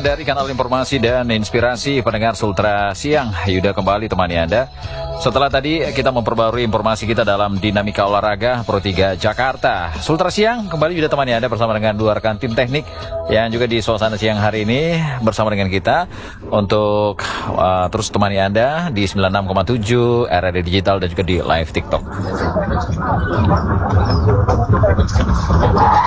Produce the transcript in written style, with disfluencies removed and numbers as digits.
dari kanal informasi dan inspirasi pendengar Sultra Siang. Yuda kembali temani Anda. Setelah tadi kita memperbarui informasi kita dalam dinamika olahraga Pro 3 Jakarta. Sultra Siang kembali Yuda temani Anda bersama dengan dua rekan tim teknik yang juga di suasana siang hari ini bersama dengan kita untuk terus temani Anda di 96,7 RRI Digital dan juga di live TikTok.